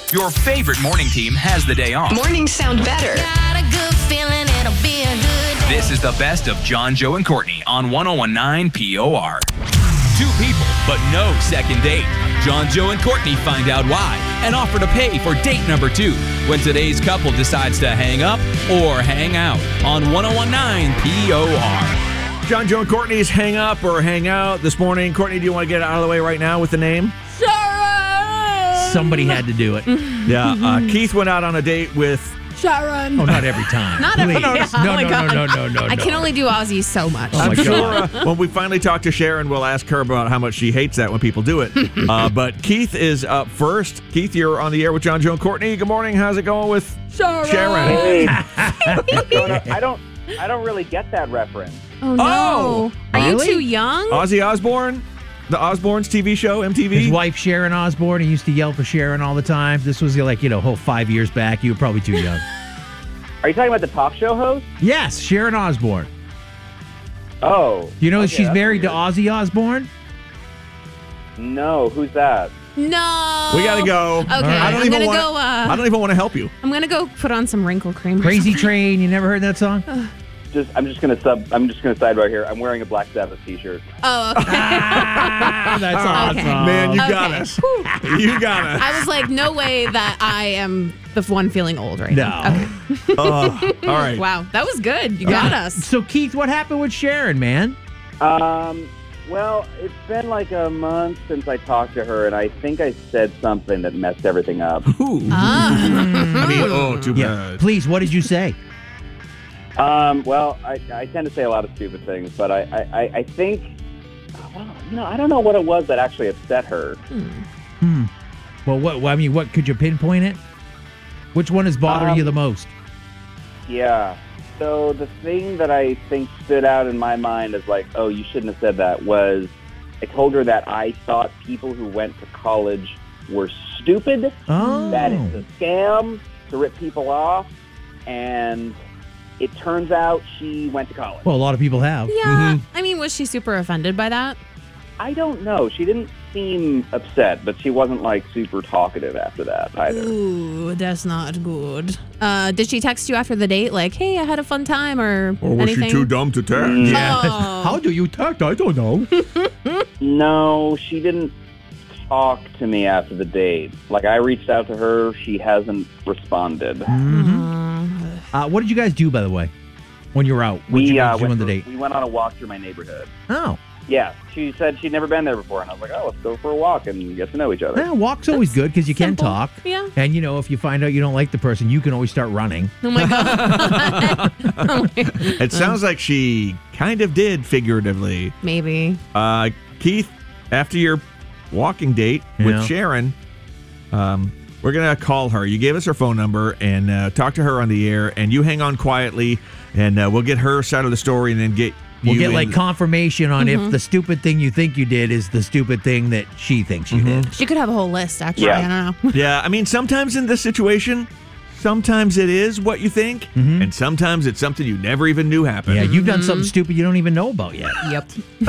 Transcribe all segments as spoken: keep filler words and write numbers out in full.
Your favorite morning team has the day off. Mornings sound better. Got a good feeling it'll be a good day. This is the best of John, Joe, and Courtney on one oh one point nine P O R. Two people, but no second date. John, Joe, and Courtney find out why and offer to pay for date number two when today's couple decides to hang up or hang out on one oh one point nine P O R. John, Joe, and Courtney's hang up or hang out this morning. Courtney, do you want to get it out of the way right now with the name? Somebody had to do it. Yeah. Uh, Keith went out on a date with... Sharon. Oh, not every time. Not every Please. time. No, Oh my no, God. no, no, no, no, I no. can only do Ozzy so much. Oh my I'm sure God. uh, when we finally talk to Sharon, we'll ask her about how much she hates that when people do it. uh, but Keith is up first. Keith, you're on the air with John, Joe, and Courtney. Good morning. How's it going with Sharon? Sharon? Hey, what's going on? I don't, I don't really get that reference. Oh, no. Oh, Are really? you too young? Ozzy Osbourne? The Osbournes T V show, M T V? His wife, Sharon Osbourne, he used to yell for Sharon all the time. This was like, you know, whole five years back. You were probably too young. Are you talking about the talk show host? Yes, Sharon Osbourne. Oh. You know okay, she's that's married to weird. Ozzy Osbourne? No, who's that? No. We gotta go. Okay, I don't I'm even gonna wanna, go. Uh, I don't even want to help you. I'm gonna go put on some wrinkle cream. or Crazy something. Train. You never heard that song? Just, I'm just gonna sub. I'm just gonna sidebar here. I'm wearing a Black Sabbath T-shirt. Oh, okay. Ah, that's awesome. Okay. Man, you got Okay. us. You got us. I was like, no way that I am the one feeling old right No. now. Okay. Oh, all right. Wow, that was good. You got us. So, Keith, what happened with Sharon, man? Um. Well, it's been like a month since I talked to her, and I think I said something that messed everything up. Ooh. Ah. I mean, oh, too Yeah. bad. Please, what did you say? Um. Well, I, I tend to say a lot of stupid things, but I, I, I- I think, well, you know, I don't know what it was that actually upset her. Hmm. Well, what? Well, I mean, what could you pinpoint it? Which one is bothering Um, you the most? Yeah. So the thing that I think stood out in my mind as like, oh, you shouldn't have said that, was I told her that I thought people who went to college were stupid, Oh. that it's a scam to rip people off, and it turns out she went to college. Well, a lot of people have. Yeah. I mean, was she super offended by that? I don't know. She didn't seem upset, but she wasn't like super talkative after that either. Ooh, that's not good. Uh, did she text you after the date like, hey, I had a fun time or Or was anything? she too dumb to text? Yeah. Oh. How do you talk? I don't know. No, she didn't talk to me after the date. Like, I reached out to her. She hasn't responded. Uh, what did you guys do, by the way, when you were out? What did you uh, guys do went on the for- date? we went on a walk through my neighborhood. Oh. Yeah, she said she'd never been there before, and I was like, oh, let's go for a walk and get to know each other. Yeah, walk's always good because you can simple. talk. Yeah. And, you know, if you find out you don't like the person, you can always start running. Oh my God. Oh my- It sounds like she kind of did figuratively. Maybe. Uh, Keith, after your walking date with Yeah. Sharon, um, we're going to call her. You gave us her phone number and uh, talk to her on the air, and you hang on quietly, and uh, we'll get her side of the story and then get We'll you get like in- confirmation on if the stupid thing you think you did is the stupid thing that she thinks you did. She could have a whole list, actually. Yeah. I don't know. Yeah, I mean, sometimes in this situation, sometimes it is what you think, and sometimes it's something you never even knew happened. Yeah, you've done something stupid you don't even know about yet. Yep.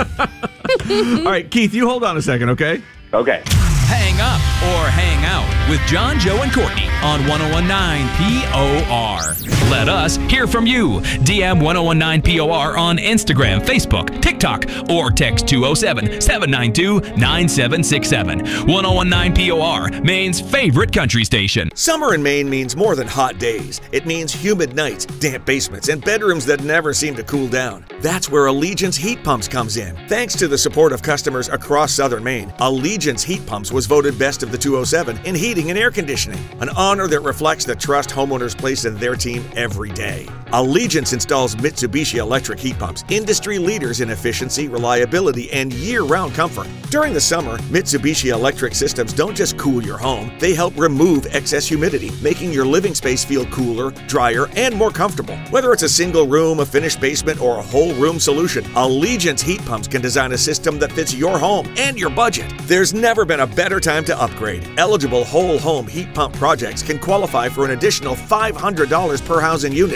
All right, Keith, you hold on a second, okay? Okay. Hang up or hang out with John, Joe, and Courtney on one oh one point nine P O R. Let us hear from you. D M one oh one nine P O R on Instagram, Facebook, TikTok, or text two oh seven, seven nine two, nine seven six seven. one oh one nine P O R, Maine's favorite country station. Summer in Maine means more than hot days. It means humid nights, damp basements, and bedrooms that never seem to cool down. That's where Allegiance Heat Pumps comes in. Thanks to the support of customers across southern Maine, Allegiance Heat Pumps was voted best of the two oh seven in heating and air conditioning, an honor that reflects the trust homeowners place in their team every day. Allegiance installs Mitsubishi electric heat pumps, industry leaders in efficiency, reliability, and year-round comfort. During the summer, Mitsubishi electric systems don't just cool your home, they help remove excess humidity, making your living space feel cooler, drier, and more comfortable. Whether it's a single room, a finished basement, or a whole room solution, Allegiance Heat Pumps can design a system that fits your home and your budget. There's never been a better time to upgrade. Eligible whole home heat pump projects can qualify for an additional five hundred dollars per housing unit through efficient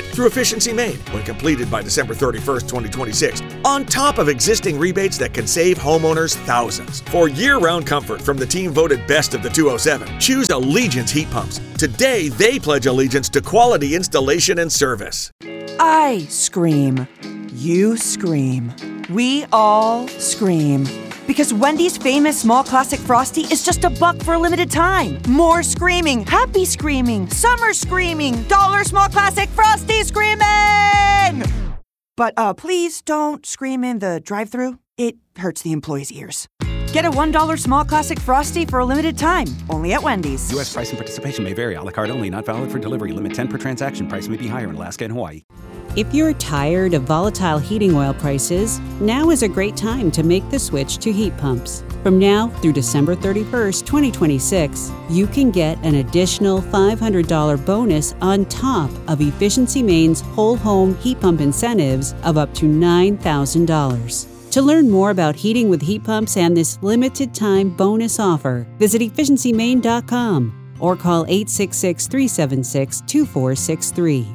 Efficiency Maine when completed by December thirty-first, twenty twenty-six, on top of existing rebates that can save homeowners thousands. For year-round comfort from the team voted best of the two oh seven, choose Allegiance Heat Pumps. Today, they pledge allegiance to quality installation and service. I scream. You scream. We all scream. Because Wendy's famous small classic Frosty is just a buck for a limited time. More screaming, happy screaming, summer screaming, dollar small classic Frosty screaming! But uh, please don't scream in the drive-thru. It hurts the employees' ears. Get a one dollar small classic Frosty for a limited time, only at Wendy's. U S price and participation may vary. A la carte only. Not valid for delivery. Limit ten per transaction. Price may be higher in Alaska and Hawaii. If you're tired of volatile heating oil prices, now is a great time to make the switch to heat pumps. From now through December thirty-first, twenty twenty-six, you can get an additional five hundred dollars bonus on top of Efficiency Maine's whole home heat pump incentives of up to nine thousand dollars. To learn more about heating with heat pumps and this limited time bonus offer, visit efficiency maine dot com or call eight six six, three seven six, two four six three.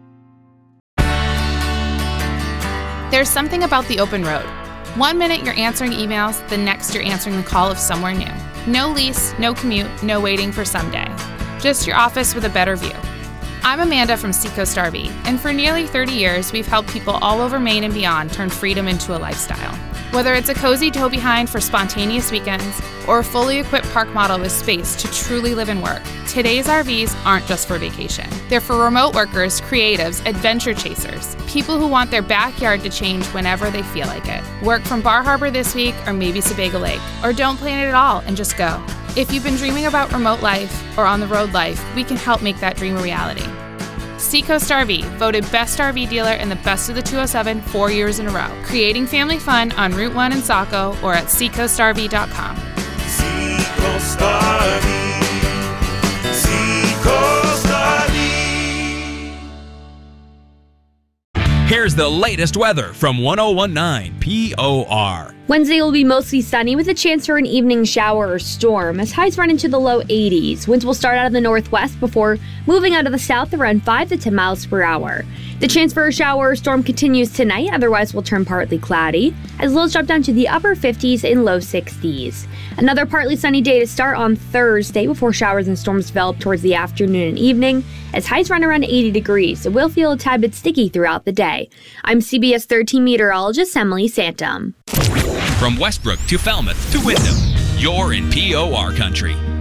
There's something about the open road. One minute you're answering emails, the next you're answering the call of somewhere new. No lease, no commute, no waiting for someday. Just your office with a better view. I'm Amanda from Seacoast R V, and for nearly thirty years, we've helped people all over Maine and beyond turn freedom into a lifestyle. Whether it's a cozy tow behind for spontaneous weekends, or a fully equipped park model with space to truly live and work, today's R Vs aren't just for vacation. They're for remote workers, creatives, adventure chasers, people who want their backyard to change whenever they feel like it. Work from Bar Harbor this week, or maybe Sebago Lake, or don't plan it at all and just go. If you've been dreaming about remote life or on-the-road life, we can help make that dream a reality. Seacoast R V, voted Best R V Dealer in the Best of the two oh seven four years in a row. Creating family fun on Route one in Saco or at seacoast r v dot com. Seacoast R V. Seacoast R V. Here's the latest weather from one oh one point nine P O R. Wednesday will be mostly sunny with a chance for an evening shower or storm as highs run into the low eighties. Winds will start out of the northwest before moving out of the south around five to ten miles per hour. The chance for a shower or storm continues tonight, otherwise will turn partly cloudy, as lows drop down to the upper fifties and low sixties. Another partly sunny day to start on Thursday before showers and storms develop towards the afternoon and evening, as highs run around eighty degrees. It will feel a tad bit sticky throughout the day. I'm C B S thirteen meteorologist Emily Santum. From Westbrook to Falmouth to Wyndham, you're in P O R country.